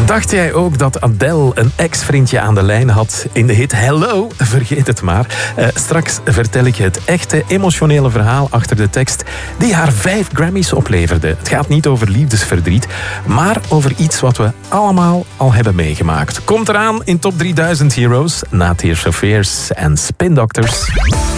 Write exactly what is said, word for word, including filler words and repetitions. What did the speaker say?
Dacht jij ook dat Adele een ex-vriendje aan de lijn had in de hit Hello? Vergeet het maar. Uh, straks vertel ik je het echte emotionele verhaal achter de tekst die haar vijf Grammys opleverde. Het gaat niet over liefdesverdriet, maar over iets wat we allemaal al hebben meegemaakt. Komt eraan in Top drieduizend Heroes na Tears for Fears en Spin Doctors.